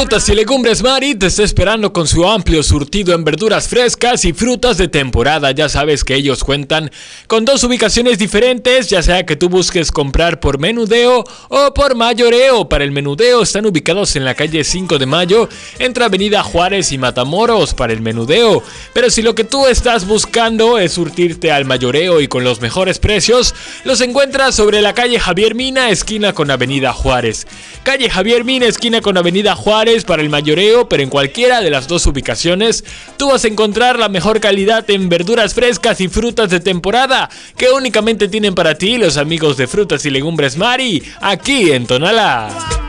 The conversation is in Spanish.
Frutas y Legumbres Mari te está esperando con su amplio surtido en verduras frescas y frutas de temporada. Ya sabes que ellos cuentan con dos ubicaciones diferentes, ya sea que tú busques comprar por menudeo o por mayoreo. Para el menudeo están ubicados en la calle 5 de Mayo, entre Avenida Juárez y Matamoros para el menudeo. Pero si lo que tú estás buscando es surtirte al mayoreo y con los mejores precios, los encuentras sobre la calle Javier Mina, esquina con Avenida Juárez. Calle Javier Mina, esquina con Avenida Juárez para el mayoreo, pero en cualquiera de las dos ubicaciones tú vas a encontrar la mejor calidad en verduras frescas y frutas de temporada que únicamente tienen para ti los amigos de Frutas y Legumbres Mari, aquí en Tonalá.